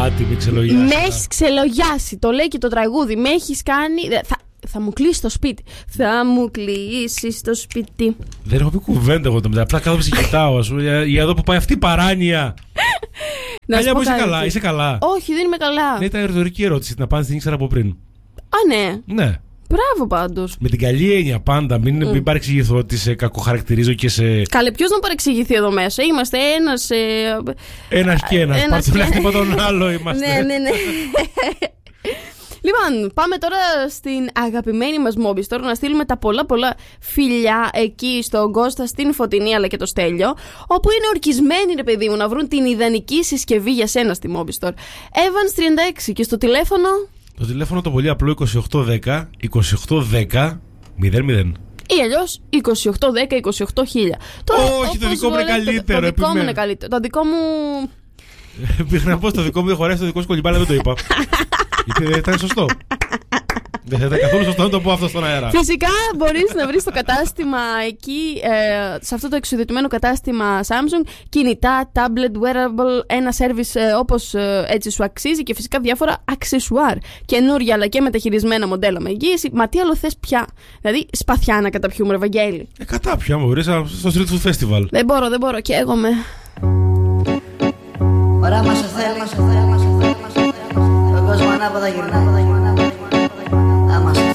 μάτι, με ξελογιάσει. Με έχει ξελογιάσει. Το λέει και το τραγούδι. Με έχει κάνει. Θα μου κλείσει το σπίτι. Θα μου κλείσει το σπίτι. Δεν έχω πει κουβέντα εγώ το μετά. Απλά κάθομαι και κοιτάω, ας πούμε, για εδώ που πάει αυτή η παράνοια. Καλιά μου, είσαι καλά. Όχι, δεν είμαι καλά. Ναι, ήταν ρητορική ερώτηση. Την απάντηση την ήξερα από πριν. Α, ναι. Ναι. Μπράβο πάντως. Με την καλή έννοια πάντα. Μην παρεξηγηθώ ότι σε κακοχαρακτηρίζω και σε. Καλέ, ποιος να παρεξηγηθεί εδώ μέσα. Είμαστε ένας. Ένας και ένας. Παρθουλεύει τον άλλο είμαστε. Ναι. Λοιπόν, πάμε τώρα στην αγαπημένη μας Mobistor να στείλουμε τα πολλά φιλιά εκεί στον Κώστα, στην Φωτεινή αλλά και το Στέλιο, όπου είναι ορκισμένοι, ρε παιδί μου, να βρουν την ιδανική συσκευή για σένα στη Mobistor. Evans 36 και στο τηλέφωνο. Το τηλέφωνο το πολύ απλό 2810 2810 00. Ή αλλιώς 2810 28.000. Όχι, το δικό μου είναι καλύτερο. Το δικό μου είναι καλύτερο. Το δικό μου. Πήγα να πω στο δικό μου δεν χωράει, στο δικό σου κολυμπάλα δεν το είπα. Γιατί δεν ήταν σωστό. Δεν θα ήταν καθόλου σωστό να το πω αυτό στον αέρα. Φυσικά μπορείς να βρεις το κατάστημα εκεί, σε αυτό το εξουδετημένο κατάστημα Samsung, κινητά, tablet, wearable, ένα service όπως έτσι σου αξίζει και φυσικά διάφορα αξεσουάρ. Καινούρια αλλά και μεταχειρισμένα μοντέλα με εγγύηση. Μα τι άλλο θες πια? Δηλαδή σπαθιά να καταπιούμε, ρε Βαγγέλη. Κατά πια μου, στο Street Food Festival. Δεν μπορώ, καίγομαι. Ωραία μας θέλει, τον κόσμο ανάποδα γυρνάει.